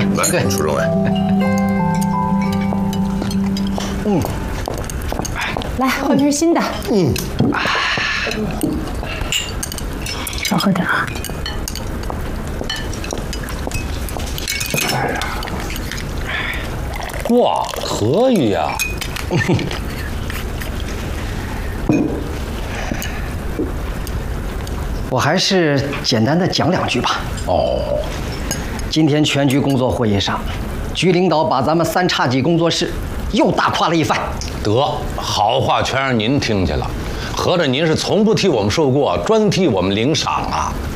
委， 来，楚政委。 来，换瓶新的。少喝点啊。 哇，可以呀！ 我还是简单的讲两句吧。 哦， 今天全局工作会议上，局领导把咱们3叉戟工作室又大夸了一番。 得，好话全让您听见了，合着您是从不替我们受过，专替我们领赏啊！